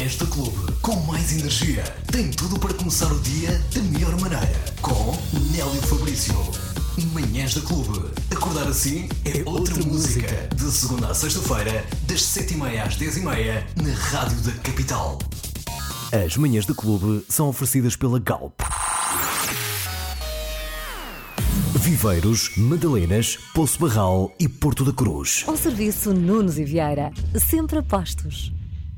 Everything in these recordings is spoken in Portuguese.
Manhãs da Clube, com mais energia. Tem tudo para começar o dia da melhor maneira. Com Nélio Fabrício. Manhãs da Clube. Acordar assim é outra música. De segunda à sexta-feira, das 7h30 às 10h30, na Rádio da Capital. As Manhãs da Clube são oferecidas pela Galp. Viveiros, Madalenas, Poço Barral e Porto da Cruz. Ao serviço Nunes e Vieira, sempre a postos.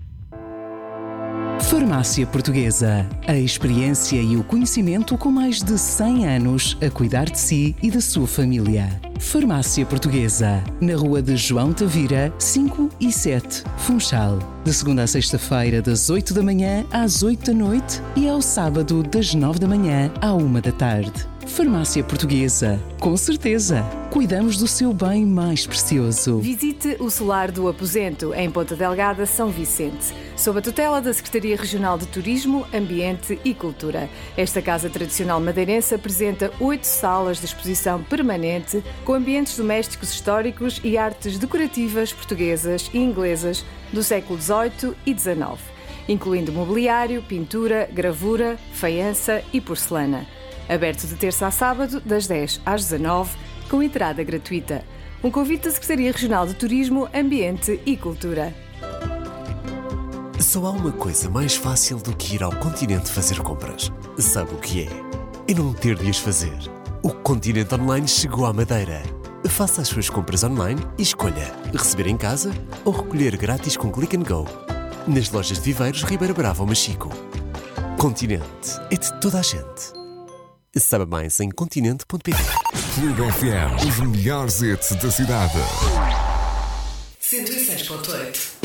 Farmácia Portuguesa. A experiência e o conhecimento com mais de 100 anos a cuidar de si e da sua família. Farmácia Portuguesa. Na rua de João Tavira, 5 e 7, Funchal. De segunda a sexta-feira, das 8 da manhã às 8 da noite e ao sábado, das 9 da manhã à 1 da tarde. Farmácia Portuguesa. Com certeza, cuidamos do seu bem mais precioso. Visite o Solar do Aposento, em Ponta Delgada, São Vicente, sob a tutela da Secretaria Regional de Turismo, Ambiente e Cultura. Esta casa tradicional madeirense apresenta 8 salas de exposição permanente com ambientes domésticos históricos e artes decorativas portuguesas e inglesas do século XVIII e XIX, incluindo mobiliário, pintura, gravura, faiança e porcelana. Aberto de terça a sábado, das 10 às 19, com entrada gratuita. Um convite da Secretaria Regional de Turismo, Ambiente e Cultura. Só há uma coisa mais fácil do que ir ao Continente fazer compras. Sabe o que é? É não ter de as fazer. O Continente Online chegou à Madeira. Faça as suas compras online e escolha receber em casa ou recolher grátis com Click and Go. Nas lojas de Viveiros, Ribeira Brava ou Machico. Continente é de toda a gente. Saiba mais em continente.pt. Clube FM, os melhores hits da cidade. 106.8.